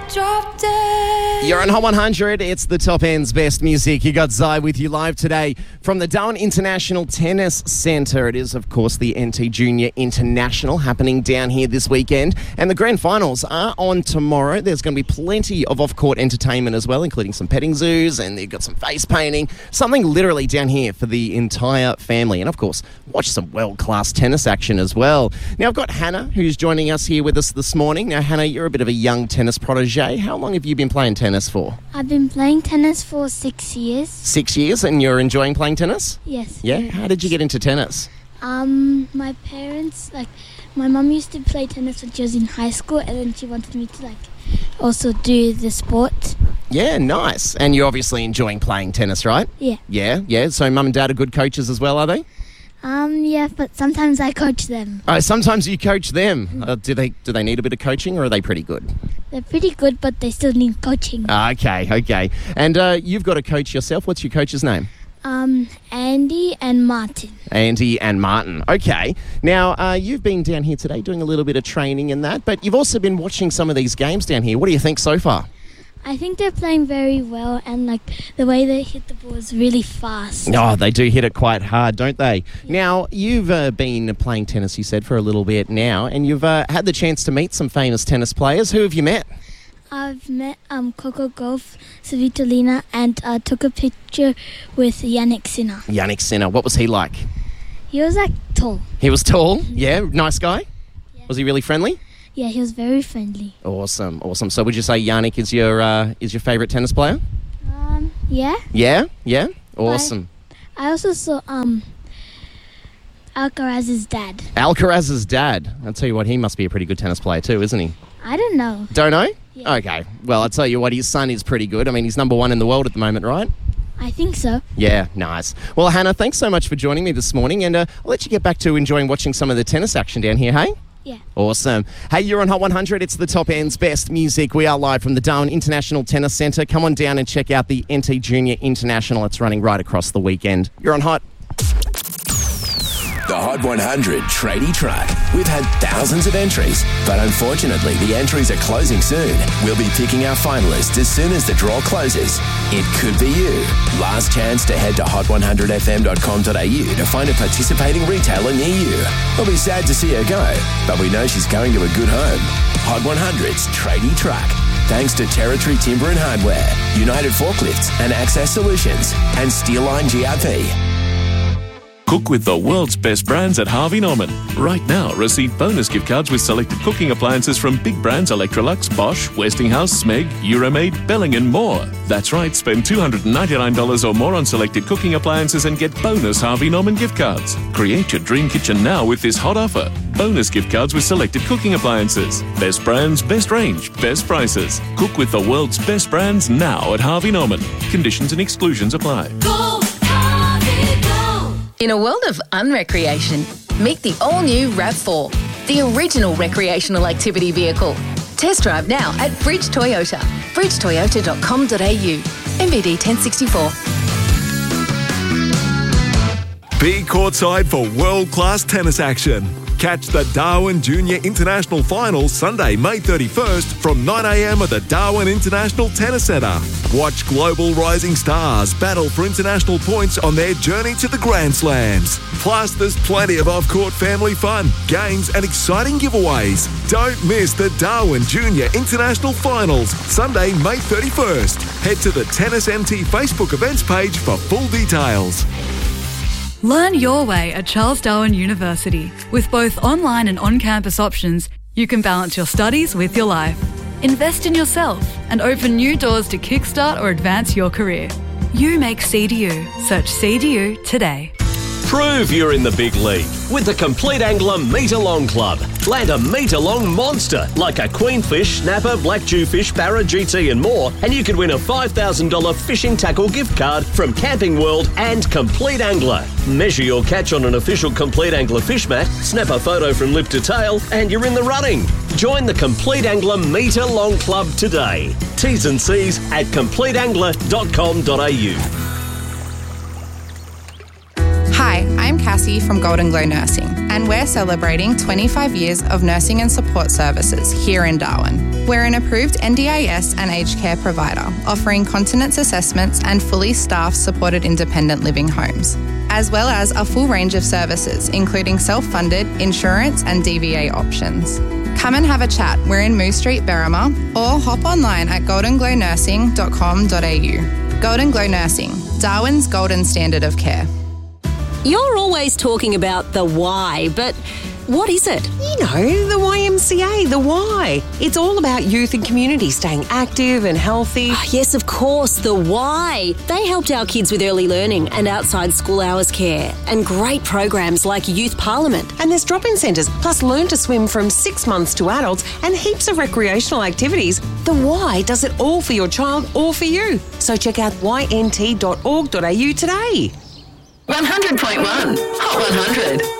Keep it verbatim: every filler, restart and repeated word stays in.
drop dead. You're on Hot one hundred. It's the top end's best music. You got Zai with you live today from the Darwin International Tennis Centre. It is, of course, the N T Junior International happening down here this weekend. And the grand finals are on tomorrow. There's going to be plenty of off-court entertainment as well, including some petting zoos, and they've got some face painting. Something literally down here for the entire family. And, of course, watch some world-class tennis action as well. Now, I've got Hannah, who's joining us here with us this morning. Now, Hannah, you're a bit of a young tennis protege. How long have you been playing tennis for? I've been playing tennis for six years. Six years, and you're enjoying playing tennis? Yes. Yeah? How did you get into tennis? Um, my parents, like, my mum used to play tennis when she was in high school, and then she wanted me to, like, also do the sport. Yeah, nice. And you're obviously enjoying playing tennis, right? Yeah. Yeah, yeah. So mum and dad are good coaches as well, are they? Um, yeah, but sometimes I coach them. Oh, sometimes you coach them. Uh, do they do they need a bit of coaching, or are they pretty good? They're pretty good, but they still need coaching. Ah, okay, okay. And uh, you've got a coach yourself. What's your coach's name? Um, Andy and Martin. Andy and Martin. Okay. Now, uh, you've been down here today doing a little bit of training and that, but you've also been watching some of these games down here. What do you think so far? I think they're playing very well, and like the way they hit the ball is really fast. Oh, they do hit it quite hard, don't they? Yeah. Now, you've uh, been playing tennis, you said, for a little bit now, and you've uh, had the chance to meet some famous tennis players. Who have you met? I've met um, Coco Gauff, Svitolina, and uh, took a picture with Jannik Sinner. Jannik Sinner. What was he like? He was like tall. He was tall? Yeah. Nice guy? Yeah. Was he really friendly? Yeah, he was very friendly. Awesome, awesome. So would you say Jannik is your uh, is your favourite tennis player? Um, yeah. Yeah, yeah. Awesome. I, I also saw um Alcaraz's dad. Alcaraz's dad. I'll tell you what, he must be a pretty good tennis player too, isn't he? I don't know. Don't know? Yeah. Okay. Well, I'll tell you what, his son is pretty good. I mean, he's number one in the world at the moment, right? I think so. Yeah, nice. Well, Hannah, thanks so much for joining me this morning, and uh, I'll let you get back to enjoying watching some of the tennis action down here, hey? Yeah. Awesome. Hey, you're on Hot one hundred. It's the top end's best music. We are live from the Darwin International Tennis Centre. Come on down and check out the N T Junior International. It's running right across the weekend. You're on Hot. The Hot one hundred Tradie Truck. We've had thousands of entries, but unfortunately the entries are closing soon. We'll be picking our finalists as soon as the draw closes. It could be you. Last chance to head to hot one hundred f m dot com dot a u to find a participating retailer near you. We'll be sad to see her go, but we know she's going to a good home. Hot one hundred's Tradie Truck. Thanks to Territory Timber and Hardware, United Forklifts and Access Solutions, and Steelline G R P. Cook with the world's best brands at Harvey Norman. Right now, receive bonus gift cards with selected cooking appliances from big brands Electrolux, Bosch, Westinghouse, Smeg, Euromaid, Belling and more. That's right, spend two hundred ninety-nine dollars or more on selected cooking appliances and get bonus Harvey Norman gift cards. Create your dream kitchen now with this hot offer. Bonus gift cards with selected cooking appliances. Best brands, best range, best prices. Cook with the world's best brands now at Harvey Norman. Conditions and exclusions apply. Go, Harvey, go. In a world of unrecreation, meet the all-new RAV four, the original recreational activity vehicle. Test drive now at Bridge Toyota, bridge toyota dot com dot a u, M V D ten sixty-four. Be courtside for world-class tennis action. Catch the Darwin Junior International Finals Sunday, May thirty-first from nine a m at the Darwin International Tennis Centre. Watch global rising stars battle for international points on their journey to the Grand Slams. Plus, there's plenty of off-court family fun, games and exciting giveaways. Don't miss the Darwin Junior International Finals Sunday, May thirty-first. Head to the Tennis M T Facebook events page for full details. Learn your way at Charles Darwin University. With both online and on-campus options, you can balance your studies with your life. Invest in yourself and open new doors to kickstart or advance your career. You make C D U. Search C D U today. Prove you're in the big league with the Complete Angler Metre Long Club. Land a metre long monster like a queenfish, snapper, black jewfish, barra, G T and more, and you could win a five thousand dollars fishing tackle gift card from Camping World and Complete Angler. Measure your catch on an official Complete Angler fish mat, snap a photo from lip to tail, and you're in the running. Join the Complete Angler Metre Long Club today. T's and C's at complete angler dot com dot a u. Hi, I'm Cassie from Golden Glow Nursing, and we're celebrating twenty-five years of nursing and support services here in Darwin. We're an approved N D I S and aged care provider, offering continence assessments and fully staffed supported independent living homes, as well as a full range of services, including self-funded, insurance and D V A options. Come and have a chat. We're in Moose Street, Berrima, or hop online at golden glow nursing dot com dot a u. Golden Glow Nursing, Darwin's golden standard of care. You're always talking about the why, but what is it? You know, the Y M C A, the why. It's all about youth and community staying active and healthy. Oh, yes, of course, the why. They helped our kids with early learning and outside school hours care, and great programs like Youth Parliament. And there's drop-in centres, plus learn to swim from six months to adults, and heaps of recreational activities. The why does it all for your child or for you. So check out y n t dot org dot a u today. one hundred point one Hot one hundred.